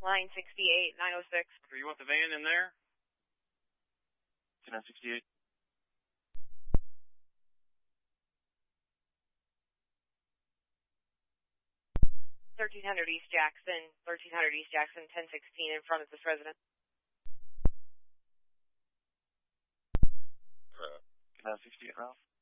Line 68, 906. Okay, you want the van in there? 1068. 1300 East Jackson, 1300 East Jackson, 1016 in front of this resident. 1068, Ralph.